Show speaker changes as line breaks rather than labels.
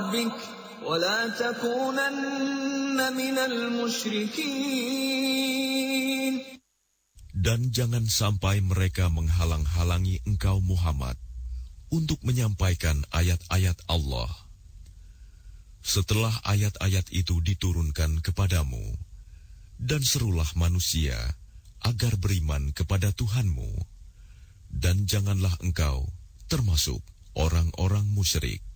ربك ولا تكونن من المشركين.
Dan jangan sampai mereka menghalang-halangi engkau Muhammad untuk menyampaikan ayat-ayat Allah. Setelah ayat-ayat itu diturunkan kepadamu, dan serulah manusia agar beriman kepada Tuhanmu, dan janganlah engkau termasuk orang-orang musyrik.